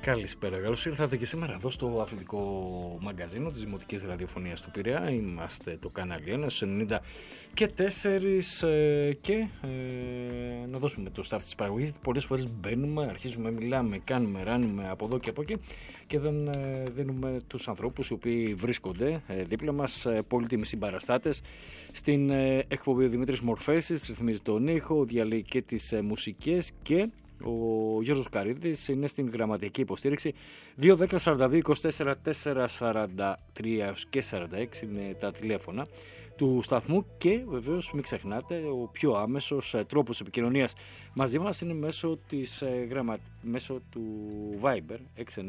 Καλησπέρα. Καλώς ήρθατε και σήμερα εδώ στο αθλητικό μαγκαζίνο της Δημοτικής Ραδιοφωνίας του Πειραιά. Είμαστε το κανάλι 1 στους 94 και να δώσουμε το staff της παραγωγής. Πολλές φορές μπαίνουμε, αρχίζουμε, μιλάμε, κάνουμε, ράνουμε από εδώ και από εκεί και δεν δίνουμε τους ανθρώπους οι οποίοι βρίσκονται δίπλα μας, πολύτιμοι συμπαραστάτες. Στην εκπομπή ο Δημήτρης Μορφέσης ρυθμίζει τον ήχο, διαλύει και τις μουσικές και ο Γιώργος Καρίδης είναι στην γραμματική υποστήριξη. 2-10-42-24-443 και 46 είναι τα τηλέφωνα του σταθμού και βεβαίως μην ξεχνάτε, ο πιο άμεσος τρόπος επικοινωνίας μαζί μας είναι μέσω του Viber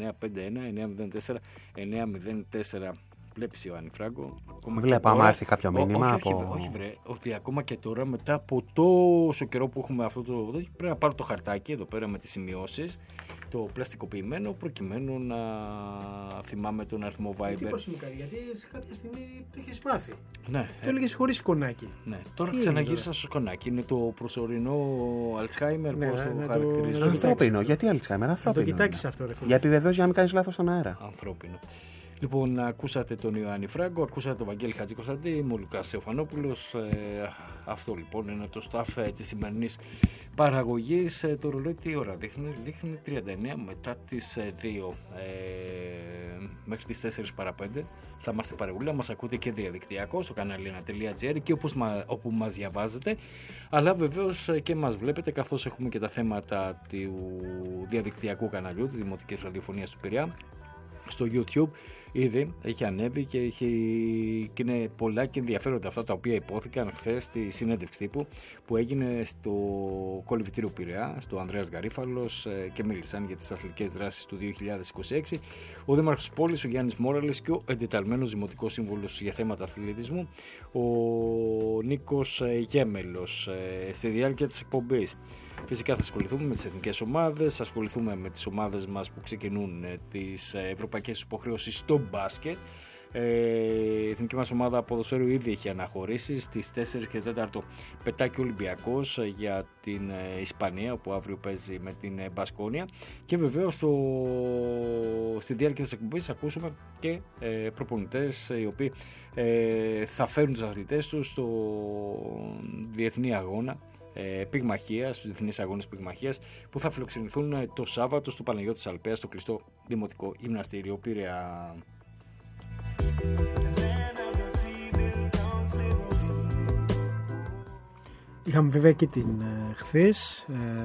6951-904-904. Βλέπεις Ιωάννη Φράγκο. Βλέπω άμα έρθει κάποιο μήνυμα. Όχι βρε, ότι ακόμα και τώρα μετά από τόσο καιρό που έχουμε αυτό το πρέπει να πάρω το χαρτάκι εδώ πέρα με τις σημειώσεις, το πλαστικοποιημένο, προκειμένου να θυμάμαι τον αριθμό Viber. Γιατί σε κάποια στιγμή το έχεις μάθει. Ναι. Το έλεγες χωρίς σκονάκι. Ναι. Τώρα ξαναγύρισα στο σκονάκι. Είναι το προσωρινό Alzheimer, ναι, πώς το χαρακτηρίζω. Ανθρώπινο. Γιατί Alzheimer, ανθρώπινο. Να το κοιτάξεις αυτό, ρε φίλε. Για επιβεβαίωση για να μην κάνεις λάθος στον αέρα. Ανθρώπινο. Λοιπόν, ακούσατε τον Ιωάννη Φράγκο, ακούσατε τον Βαγγέλη Χατζικοσταντή, είμαι ο Λουκάς Θεοφανόπουλος. Αυτό λοιπόν είναι το staff της σημερινής παραγωγής. Το ρολόι τι ώρα δείχνει? Δείχνει 39 μετά τις 2 μέχρι τις 4 παρά 5. Θα είμαστε παρεούλα, μας ακούτε και διαδικτυακό στο κανάλι 1.gr και όπου μας διαβάζετε, αλλά βεβαίως και μας βλέπετε, καθώς έχουμε και τα θέματα του διαδικτυακού καναλιού της Δημοτικής Ραδιοφωνίας του Πειραιά στο YouTube. Ήδη έχει ανέβει και είναι πολλά και ενδιαφέροντα αυτά τα οποία υπόθηκαν χθες στη συνέντευξη τύπου που έγινε στο Κολυβητήριο Πειραιά, στο Ανδρέας Γαρίφαλος, και μίλησαν για τις αθλητικές δράσεις του 2026. Ο Δήμαρχος της πόλης, ο Γιάννης Μόραλης, και ο εντεταλμένος Δημοτικός Σύμβουλος για θέματα αθλητισμού, ο Νίκος Γέμελος, στη διάρκεια της εκπομπής. Φυσικά θα ασχοληθούμε με τις εθνικές ομάδες, θα ασχοληθούμε με τις ομάδες μας που ξεκινούν τις ευρωπαϊκές υποχρεώσεις στο μπάσκετ. Η εθνική μας ομάδα ποδοσφαίρου ήδη έχει αναχωρήσει. Στις 4 και 4 πετάκι Ολυμπιακός για την Ισπανία, όπου αύριο παίζει με την Μπασκόνια. Και βεβαίως στη διάρκεια της εκπομπής θα ακούσουμε και προπονητές οι οποίοι θα φέρουν τους αθλητές τους στο διεθνή αγώνα πυγμαχίας, στους διεθνείς αγώνες πυγμαχίας που θα φιλοξενηθούν το Σάββατο στο Παναγιώτης Αλπαίας, στο κλειστό Δημοτικό Γυμναστήριο Πειραιά. Είχαμε βέβαια και χθες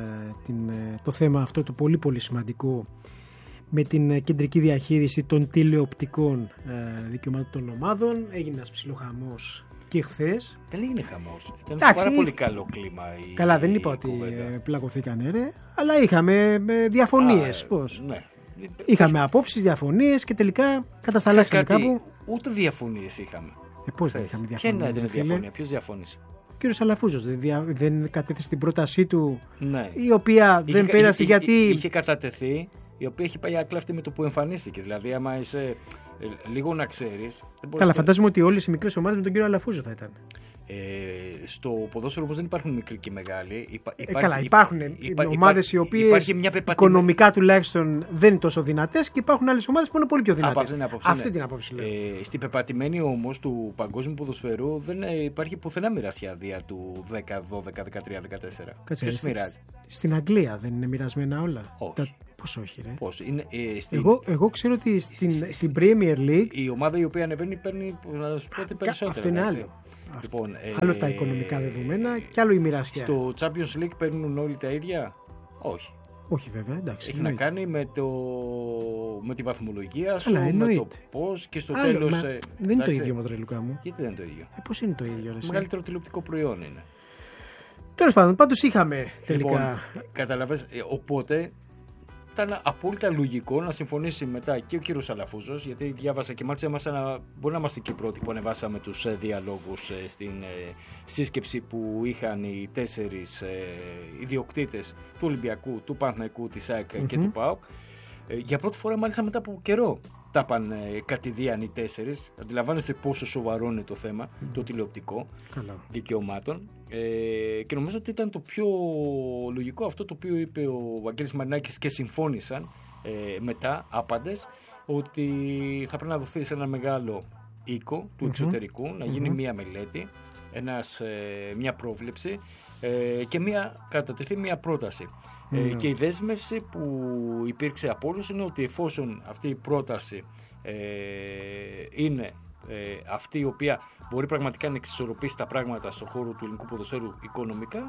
το θέμα αυτό το πολύ πολύ σημαντικό με την κεντρική διαχείριση των τηλεοπτικών δικαιωμάτων των ομάδων. Έγινε ένας ψιλοχαμός και χθες. Δεν έγινε χαμός. Ήταν πάρα πολύ καλό κλίμα. Καλά, δεν είπα ότι πλακωθήκανε, ρε, αλλά είχαμε διαφωνίες. Πώς? Ναι. Είχαμε απόψεις, διαφωνίες και τελικά κατασταλάσσαμε κάπου. Ούτε διαφωνίες είχαμε. Πώς δεν είχαμε διαφωνίες? Ποια ήταν η διαφωνία, ποιος διαφώνησε? Ο κύριος Αλαφούζος δεν κατέθεσε την πρότασή του, ναι, η οποία δεν πέρασε γιατί. Είχε κατατεθεί, η οποία έχει πάει άκλα αυτή με το που εμφανίστηκε. Δηλαδή, άμα είσαι λίγο να ξέρεις. Καλά, φαντάζομαι ότι όλες οι μικρές ομάδες με τον κύριο Αλαφούζο θα ήταν. Στο ποδόσφαιρο όμως δεν υπάρχουν μικροί και μεγάλοι. Καλά, υπάρχουν ομάδες οι οποίες οικονομικά τουλάχιστον δεν είναι τόσο δυνατές και υπάρχουν άλλες ομάδες που είναι πολύ πιο δυνατές. Αυτή την άποψη λέω. Στην πεπατημένη όμως του παγκόσμιου ποδοσφαιρού δεν υπάρχει πουθενά μοιρασιά δια του 10, 12, 13, 14. Κάτσε, στην Αγγλία δεν είναι μοιρασμένα όλα? Όχι. Πώς όχι, ρε? Πώς? Είναι, εγώ ξέρω ότι στην Premier League η ομάδα η οποία ανεβαίνει παίρνει, να σου πω, ότι περισσότερο. Αυτό είναι άλλο. Λοιπόν, άλλο τα οικονομικά δεδομένα και άλλο η μοιρασιά. Στο Champions League παίρνουν όλοι τα ίδια? Όχι. Όχι βέβαια, εντάξει. Έχει εννοείται να κάνει με τη βαθμολογία σου, εννοείται. με το πώς και στο τέλος. Δεν είναι το ίδιο, μοτρε Λουκά μου. Γιατί δεν είναι το ίδιο? Πώς είναι το ίδιο? Το μεγαλύτερο τηλεοπτικό προϊόν είναι. Τέλος πάντων, πάντως είχαμε τελικά. Λοιπόν, καταλαβαίνεις, οπότε ήταν απόλυτα λογικό να συμφωνήσει μετά και ο κύριος Αλαφούζος, γιατί διάβασα και μάλιστα μπορεί να είμαστε και οι πρώτοι που ανεβάσαμε τους διαλόγους στην σύσκεψη που είχαν οι 4 ιδιοκτήτες του Ολυμπιακού, του Παναθηναϊκού, της ΑΕΚ και του ΠΑΟΚ. Για πρώτη φορά μάλιστα μετά από καιρό τα πάνε κατηδίαν οι 4. Αντιλαμβάνεστε πόσο σοβαρό είναι το θέμα, το τηλεοπτικό δικαιωμάτων. Και νομίζω ότι ήταν το πιο λογικό αυτό το οποίο είπε ο Βαγγέλης Μαρινάκης και συμφώνησαν μετά, άπαντες, ότι θα πρέπει να δοθεί σε ένα μεγάλο οίκο του εξωτερικού, να γίνει μια μελέτη, μια πρόβλεψη και κατατεθεί μια πρόταση. Και η δέσμευση που υπήρξε από όλους είναι ότι εφόσον αυτή η πρόταση είναι αυτή η οποία μπορεί πραγματικά να εξισορροπήσει τα πράγματα στον χώρο του ελληνικού ποδοσφαίρου οικονομικά,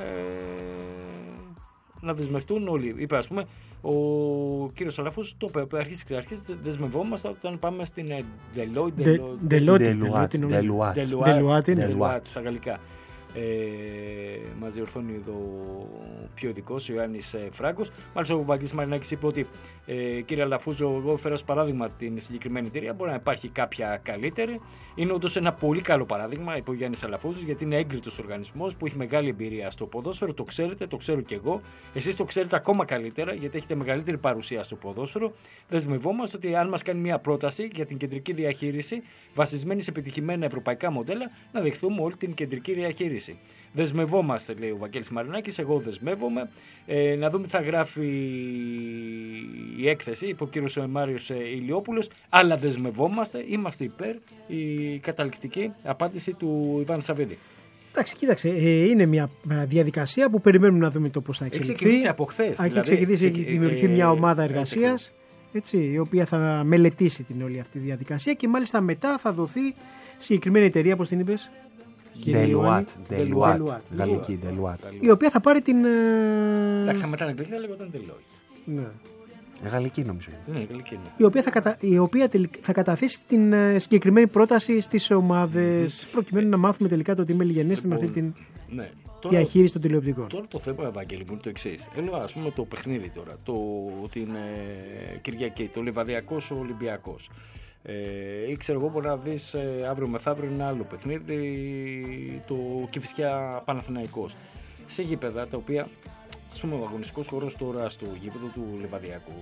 να δεσμευτούν όλοι. Είπε, ας πούμε, ο κύριος Αλαφούς το είπε αρχής δεσμευόμαστε όταν πάμε στην Deloitte στα γαλλικά. Μας διορθώνει εδώ πιο ειδικός ο Ιωάννης Φράγκος. Μάλιστα ο Βαγγέλης Μαρινάκης είπε ότι κύριε Αλαφούζο, εγώ έφερα ως παράδειγμα την συγκεκριμένη εταιρεία. Μπορεί να υπάρχει κάποια καλύτερη. Είναι όντως ένα πολύ καλό παράδειγμα, είπε ο Γιάννης Αλαφούζος, γιατί είναι έγκριτος οργανισμός που έχει μεγάλη εμπειρία στο ποδόσφαιρο. Το ξέρετε, το ξέρω και εγώ. Εσείς το ξέρετε ακόμα καλύτερα, γιατί έχετε μεγαλύτερη παρουσία στο ποδόσφαιρο. Δεσμευόμαστε ότι αν μας κάνει μια πρόταση για την κεντρική διαχείριση, βασισμένη σε επιτυχημένα ευρωπαϊκά μοντέλα, να δεχθούμε όλη την κεντρική διαχείριση. Δεσμευόμαστε, λέει ο Βαγγέλης Μαρινάκης, εγώ δεσμεύομαι. Να δούμε τι θα γράφει η έκθεση, είπε ο κύριος Μάριος Ηλιόπουλος, αλλά δεσμευόμαστε, είμαστε υπέρ, η καταληκτική απάντηση του Ιβάν Σαββίδη. Εντάξει, κοίταξε, είναι μια διαδικασία που περιμένουμε να δούμε το πώς θα εξελιχθεί. Έχει ξεκινήσει από χθες. Έχει ξεκινήσει, έχει δημιουργηθεί μια ομάδα εργασίας, η οποία θα μελετήσει την όλη αυτή διαδικασία και μάλιστα μετά θα δοθεί συγκεκριμένη εταιρεία, πώς την είπες? Deloitte. Γαλλική Deloitte. Η οποία θα πάρει την. Εντάξει, μετά την αγγλική θα λέγονταν Deloitte. Ναι. Γαλλική νομίζω. Ναι, γαλλική. Η οποία θα καταθέσει την συγκεκριμένη πρόταση στις ομάδες, προκειμένου να μάθουμε τελικά το τι μελιγενέστε με αυτή την διαχείριση των τηλεοπτικών. Τώρα το θέμα, Ευαγγέλη, μου είναι το εξής. Έλεγα, ας πούμε, το παιχνίδι τώρα, την Κυριακή, το Λιβαδιακός ο Ολυμπιακός. Ή ξέρω εγώ, μπορεί να δεις αύριο μεθαύριο ένα άλλο παιχνίδι, το Κηφισιά Παναθηναϊκός. Σε γήπεδα τα οποία, ας πούμε, ο αγωνιστικός χώρος τώρα στο γήπεδο του Λιβαδιακού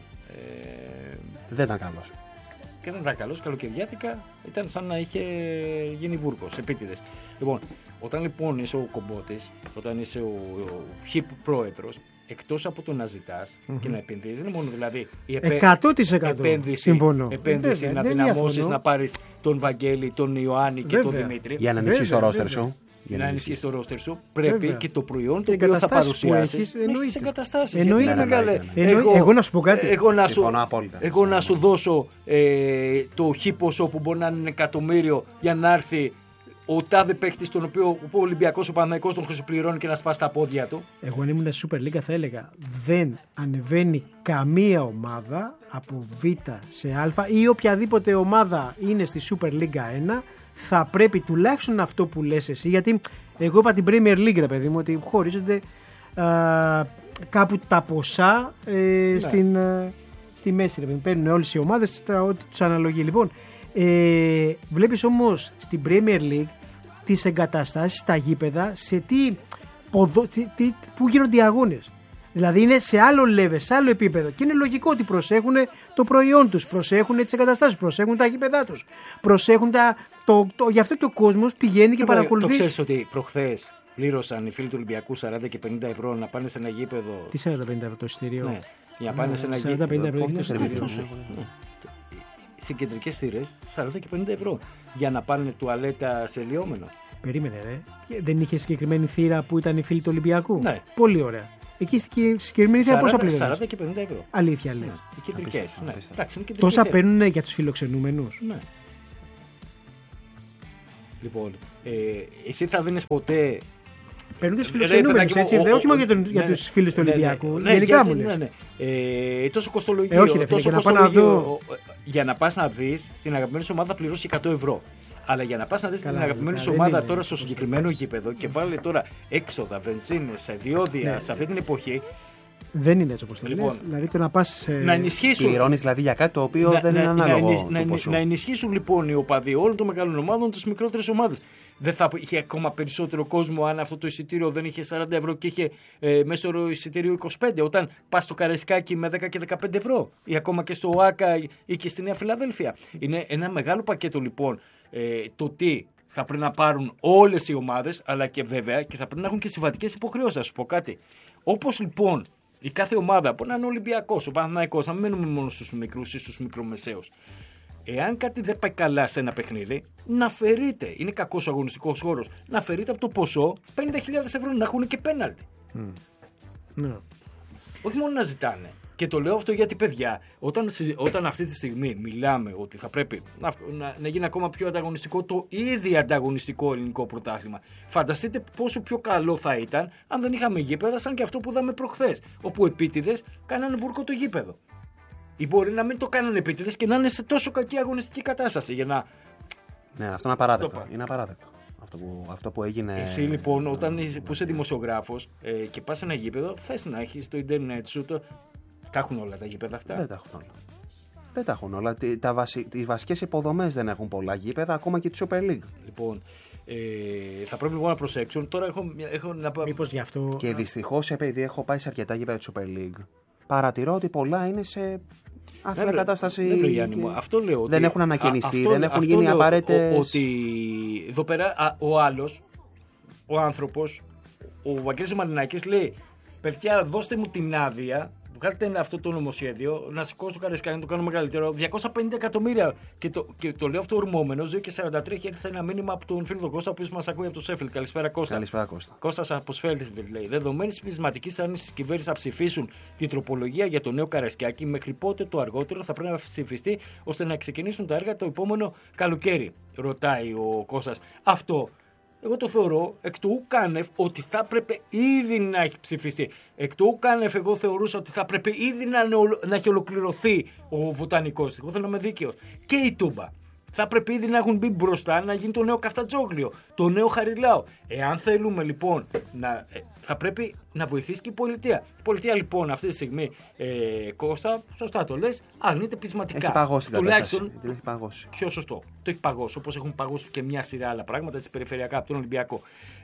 δεν ήταν καλός. Και δεν ήταν καλός, καλοκαιριάτικα ήταν σαν να είχε γίνει βούρκος, επίτηδες. Λοιπόν, όταν λοιπόν είσαι ο Κομπότης, όταν είσαι ο χιπ πρόεδρος, εκτός από το να ζητάς και να επενδύσεις, είναι μόνο δηλαδή η 100% συμφωνώ. Επένδυση να δυναμώσεις, να πάρεις τον Βαγγέλη, τον Ιωάννη και τον Δημήτρη. Για να ενισχύσεις το ρόστερ σου. Για να ενισχύσεις το ρόστερ σου, πρέπει και το προϊόν το οποίο θα παρουσιάσεις να έχεις εγκαταστάσεις. Εγώ να σου πω κάτι. Εγώ να σου δώσω το χίποσο που μπορεί να είναι 1 εκατομμύριο για να έρθει ο τάδε παίκτης τον οποίο ο Ολυμπιακός, ο Παναθηναϊκός τον χρησιμοποιεί και να σπάσει τα πόδια του. Εγώ αν ήμουν στη Super League θα έλεγα δεν ανεβαίνει καμία ομάδα από Β σε Α ή οποιαδήποτε ομάδα είναι στη Super League 1, θα πρέπει τουλάχιστον αυτό που λες εσύ, γιατί εγώ είπα την Premier League, ρε παιδί μου, ότι χωρίζονται κάπου τα ποσά στη μέση, ρε παιδί μου. Παίρνουν όλες οι ομάδες ό,τι τους αναλογεί. Λοιπόν, βλέπεις όμως στην Premier League τις εγκαταστάσεις στα γήπεδα σε που γίνονται οι αγώνες. Δηλαδή είναι σε άλλο level, σε άλλο επίπεδο και είναι λογικό ότι προσέχουν το προϊόν τους, προσέχουν τις εγκαταστάσεις, προσέχουν τα γήπεδά τους, προσέχουν γι' αυτό και ο κόσμος πηγαίνει και παρακολουθεί. Το ξέρεις ότι προχθές πλήρωσαν οι φίλοι του Ολυμπιακού 40 και 50 ευρώ να πάνε σε ένα γήπεδο. Τι 40-50 ευρώ το εισιτήριο? Ναι, για να πάνε σε ένα γήπεδο. Σε κεντρικές θύρες 40 και 50 ευρώ για να πάνε τουαλέτα σε λιόμενο. Περίμενε, ρε. Δεν είχε συγκεκριμένη θύρα που ήταν οι φίλοι του Ολυμπιακού? Ναι. Πολύ ωραία. Εκεί στη συγκεκριμένη θύρα πόσα πληρώνεις? 40 και 50 ευρώ. Αλήθεια λες? Ναι. Οι κεντρικές. Ναι. Τόσα παίρνουν για τους φιλοξενούμενους? Ναι. Λοιπόν, εσύ θα δίνεις ποτέ. Παίρνουν τους φιλοξενούμενους, έτσι, όχι μόνο για τους φίλους του Ολυμπιακού. Γενικά μου λες. Τόσο κοστολογικό. Όχι, ρε φίλε, για να πας να δεις την αγαπημένη σου ομάδα θα πληρώσει 100 ευρώ. Αλλά για να πας να δεις την αγαπημένη σου ομάδα τώρα στο συγκεκριμένο γήπεδο και βάλει τώρα έξοδα, βενζίνες, διόδια σε αυτή την εποχή. Δεν είναι έτσι όπως το λες. Δηλαδή το να πας. Να ενισχύσουν. Πληρώνεις δηλαδή για κάτι το οποίο δεν είναι ανάλογο. Να ενισχύσουν λοιπόν οι οπαδοί όλων των μεγάλων ομάδων τις μικρότερες ομάδες. Δεν θα είχε ακόμα περισσότερο κόσμο αν αυτό το εισιτήριο δεν είχε 40 ευρώ και είχε μέσο όρο εισιτήριο 25, όταν πας στο Καραϊσκάκι με 10 και 15 ευρώ ή ακόμα και στο ΟΑΚΑ ή και στη Νέα Φιλαδέλφια. Είναι ένα μεγάλο πακέτο λοιπόν το τι θα πρέπει να πάρουν όλες οι ομάδες, αλλά και βέβαια και θα πρέπει να έχουν και συμβατικές υποχρεώσεις. Θα σου πω κάτι. Όπως λοιπόν Η κάθε ομάδα που να είναι Ολυμπιακός, ο Παναθηναϊκός, να μην μένουμε μόνο στους μικρούς ή στους μικρομεσαίους. Εάν κάτι δεν πάει καλά σε ένα παιχνίδι, να αφαιρείται. Είναι κακός ο αγωνιστικός χώρος. Να αφαιρείται από το ποσό 50.000 ευρώ να έχουν και πέναλτι. Ναι. Όχι μόνο να ζητάνε. Και το λέω αυτό γιατί, παιδιά, όταν αυτή τη στιγμή μιλάμε ότι θα πρέπει να γίνει ακόμα πιο ανταγωνιστικό το ήδη ανταγωνιστικό ελληνικό πρωτάθλημα, φανταστείτε πόσο πιο καλό θα ήταν αν δεν είχαμε γήπεδα σαν και αυτό που είδαμε προχθές, όπου επίτηδες κάνανε βούρκο το γήπεδο. Ή μπορεί να μην το κάνανε επίτηδες και να είναι σε τόσο κακή αγωνιστική κατάσταση για να. Ναι, αυτό είναι απαράδεκτο. Είναι απαράδεκτο. Αυτό που έγινε. Εσύ λοιπόν, που είσαι δημοσιογράφος και πας σε ένα γήπεδο, θες να έχεις το ίντερνετ σου. Τα έχουν όλα τα γήπεδα αυτά. Δεν τα έχουν όλα. Οι βασικές υποδομές δεν έχουν πολλά γήπεδα, ακόμα και τη Super League. Λοιπόν, θα πρέπει λοιπόν να προσέξουν. Τώρα έχω να πω. Μήπως γι' αυτό. Και δυστυχώς, επειδή έχω πάει σε αρκετά γήπεδα τη Super League, παρατηρώ ότι πολλά είναι σε άθλια κατάσταση. Ναι, Γιάννη μου, αυτό λέω. Δεν έχουν ανακαινιστεί, δεν έχουν γίνει απαραίτητες. Ότι εδώ πέρα ο άνθρωπος, ο Βαγγέλης Μαρινάκης λέει: παιδιά, δώστε μου την άδεια. Βγάλτε αυτό το νομοσχέδιο, να σηκώσω το Καραϊσκάκι, να το κάνω μεγαλύτερο. 250 εκατομμύρια. Και το λέω αυτό ορμόμενο. 2,43 και έρθει ένα μήνυμα από τον φίλο τον Κώστα, ο οποίος μας ακούει από το Σέφιλ. Καλησπέρα, Κώστα. Καλησπέρα, Κώστα. Κώστας από Σέφιλ, λέει. Δεδομένης πεισματικής άρνησης της κυβέρνησης να ψηφίσουν την τροπολογία για το νέο Καραϊσκάκι, μέχρι πότε το αργότερο θα πρέπει να ψηφιστεί ώστε να ξεκινήσουν τα έργα το επόμενο καλοκαίρι, ρωτάει ο Κώστας. Αυτό. Εγώ το θεωρώ εκ του ουκάνευ ότι θα έπρεπε ήδη να έχει ψηφιστεί. Εκ του ουκάνευ εγώ θεωρούσα ότι θα έπρεπε ήδη να έχει ολοκληρωθεί ο βοτανικός. Εγώ θέλω να είμαι δίκαιος. Και η Τούμπα. Θα πρέπει ήδη να έχουν μπει μπροστά να γίνει το νέο Καφτατζόγλιο, το νέο Χαριλάου. Εάν θέλουμε λοιπόν θα πρέπει να βοηθήσει και η πολιτεία. Η πολιτεία λοιπόν αυτή τη στιγμή, Κώστα, σωστά το λες, αρνείται πεισματικά. Έχει παγώσει την κατάσταση. Τουλάχιστον, έχει παγώσει. Πιο σωστό. Το έχει παγώσει. Όπως έχουν παγώσει και μια σειρά άλλα πράγματα, έτσι περιφερειακά από τον Ολυμπιακό.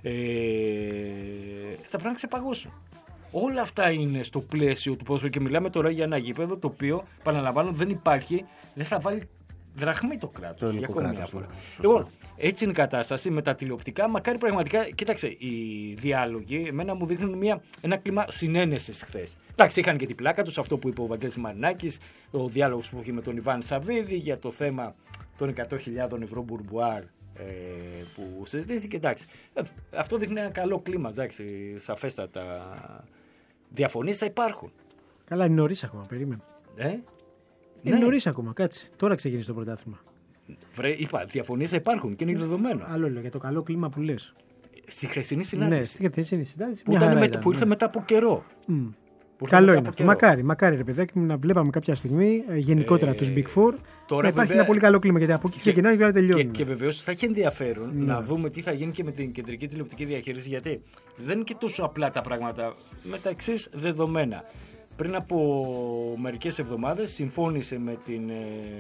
Θα πρέπει να ξεπαγώσουν. Όλα αυτά είναι στο πλαίσιο του ποδοσφαίρου και μιλάμε τώρα για ένα γήπεδο το οποίο, παραλαμβάνω, δεν υπάρχει, δεν θα βάλει δραχμή το κράτος. Για ακόμη μια φορά. Λοιπόν, έτσι είναι η κατάσταση με τα τηλεοπτικά. Μακάρι πραγματικά, κοίταξε, οι διάλογοι εμένα μου δείχνουν ένα κλίμα συνένεσης χθες. Εντάξει, είχαν και την πλάκα τους, αυτό που είπε ο Βαγγέλης Μαρινάκης, ο διάλογος που είχε με τον Ιβάν Σαββίδη για το θέμα των 100.000 ευρώ μπουρμπουάρ που συζητήθηκε. Εντάξει, αυτό δείχνει ένα καλό κλίμα. Εντάξει, σαφέστατα. Διαφωνίες θα υπάρχουν. Καλά, είναι νωρίς ακόμα, περίμενε. Είναι νωρίς ακόμα, κάτσε. Τώρα ξεκίνησε το πρωτάθλημα. Είπα, διαφωνίες θα υπάρχουν και είναι δεδομένο. Άλλο λέω για το καλό κλίμα που λες. Στη χθεσινή συνάντηση. Ναι, στη χθεσινή συνάντηση. Που ήρθε μετά από καιρό. Καλό είναι αυτό. Μακάρι ρε παιδάκι μου να βλέπαμε κάποια στιγμή γενικότερα τους Big Four. Τώρα να υπάρχει ένα πολύ καλό κλίμα γιατί από εκεί ξεκινάει και τελειώνει. Και βεβαίως θα έχει ενδιαφέρον να δούμε τι θα γίνει και με την κεντρική τηλεοπτική διαχείριση. Γιατί δεν είναι και τόσο απλά τα πράγματα με τα εξής δεδομένα. Πριν από μερικές εβδομάδες συμφώνησε με την.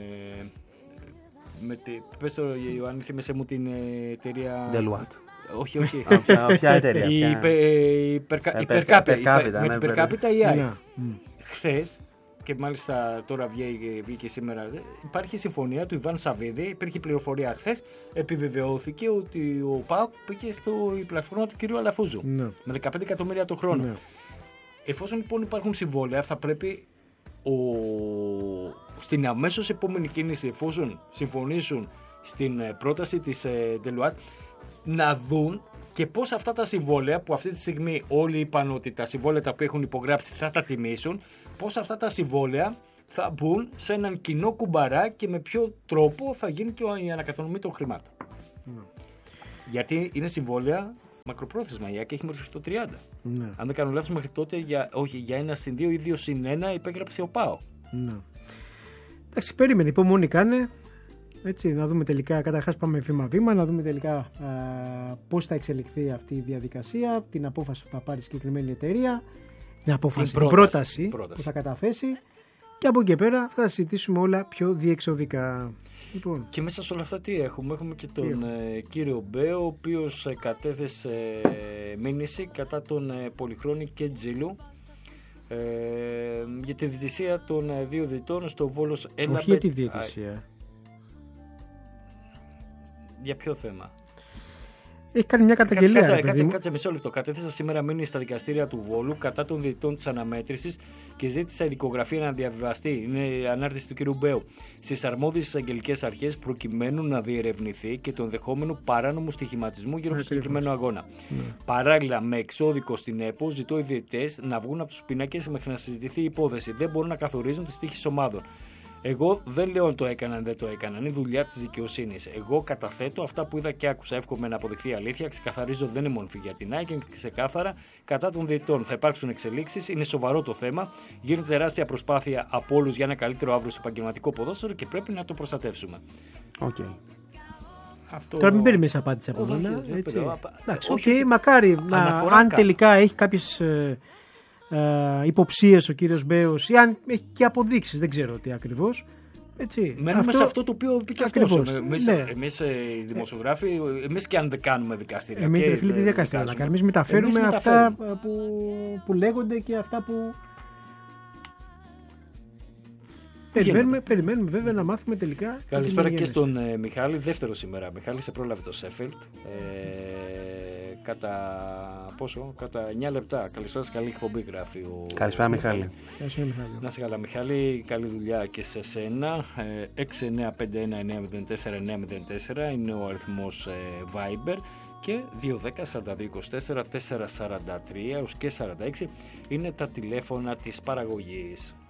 Πες το Ιωάννη, θύμισε μου την εταιρεία. Deloitte. Όχι. Ποια εταιρεία. Η Percapita AI. Χθες, και μάλιστα τώρα βγήκε σήμερα, υπάρχει συμφωνία του Ιβάν Σαββίδη. Υπήρχε πληροφορία χθες. Επιβεβαιώθηκε ότι ο ΠΑΟΚ πήγε στην πλατφόρμα του κ. Αλαφούζου. Με 15 εκατομμύρια το χρόνο. Εφόσον λοιπόν υπάρχουν συμβόλαια, θα πρέπει στην αμέσως επόμενη κίνηση, εφόσον συμφωνήσουν στην πρόταση της Deloitte, να δουν και πώς αυτά τα συμβόλαια, που αυτή τη στιγμή όλοι είπαν ότι τα συμβόλαια τα οποία έχουν υπογράψει θα τα τιμήσουν, πώς αυτά τα συμβόλαια θα μπουν σε έναν κοινό κουμπαρά και με ποιο τρόπο θα γίνει και η ανακατανομή των χρημάτων. Γιατί είναι συμβόλαια μακροπρόθεσμα, η ΑΕΚ έχει μέχρι το 30. Αν δεν κάνω λάθος, μέχρι τότε για 1-2 ή 2-1 υπέγραψε ο ΠΑΟ. Εντάξει, περίμενε, υπομονή κάνε. Έτσι, να δούμε τελικά, καταρχάς πάμε βήμα-βήμα, να δούμε τελικά πώς θα εξελιχθεί αυτή η διαδικασία, την απόφαση που θα πάρει η συγκεκριμένη εταιρεία, την πρόταση που θα καταθέσει και από εκεί πέρα θα συζητήσουμε όλα πιο διεξοδικά. Λοιπόν. Και μέσα σε όλα αυτά τι έχουμε και τον κύριο Μπέο, ο οποίος κατέθεσε μήνυση κατά τον Πολυχρόνη και Τζίλου για τη διαιτησία των δύο διαιτητών στο Βόλος Έλαμπετ. Όχι για τη διαιτησία. Για ποιο θέμα? Έχει κάνει μια καταγγελία. Κάτσε μισό λεπτό. Κατέθεσα σήμερα μήνυση στα δικαστήρια του Βόλου κατά των διαιτητών της αναμέτρησης και ζήτησα η δικογραφία να διαβιβαστεί. Είναι η ανάρτηση του κ. Μπέου. Στις αρμόδιες εισαγγελικές αρχές προκειμένου να διερευνηθεί και το ενδεχόμενο παράνομου στοιχηματισμού γύρω από το συγκεκριμένο αγώνα. Παράλληλα, με εξώδικο στην ΕΠΟ, ζητώ οι διαιτητές να βγουν από τους πίνακες μέχρι να συζητηθεί η υπόθεση. Δεν μπορούν να καθορίζουν τις τύχεις ομάδων. Εγώ δεν λέω αν το έκαναν, δεν το έκαναν. Είναι δουλειά της δικαιοσύνης. Εγώ καταθέτω αυτά που είδα και άκουσα. Εύχομαι να αποδειχθεί αλήθεια. Ξεκαθαρίζω, δεν είναι μορφή για την ΑΕΚ και ξεκάθαρα κατά των διαιτητών. Θα υπάρξουν εξελίξεις. Είναι σοβαρό το θέμα. Γίνεται τεράστια προσπάθεια από όλους για ένα καλύτερο αύριο στο επαγγελματικό ποδόσφαιρο και πρέπει να το προστατεύσουμε. Okay. Αυτό... Τώρα μην περιμένεις απάντηση από μένα. Όχι, μακάρι αν τελικά έχει κάποιες υποψίες ο κύριος Μπέος ή αν έχει και αποδείξεις, δεν ξέρω τι ακριβώς. Μένουμε σε αυτό το οποίο είπε και αυτός. Εμείς οι δημοσιογράφοι, εμείς και αν δεν κάνουμε δικαστήρια. Εμείς δεν φίλοι τι δικαστήρια να κάνουμε. Εμείς μεταφέρουμε αυτά που λέγονται και αυτά που... Περιμένουμε βέβαια να μάθουμε τελικά. Καλησπέρα και στον Μιχάλη, δεύτερο σήμερα. Μιχάλη, σε πρόλαβε το Σέφελτ. Κατά 9 λεπτά. Καλησπέρα, καλή εκπομπή γράφει ο... Καλησπέρα Μιχάλη. Να είσαι καλά Μιχάλη, καλή δουλειά και σε σένα. 6951904904 είναι ο αριθμός Viber και 210-4224-443 έως και 46 είναι τα τηλέφωνα της παραγωγής.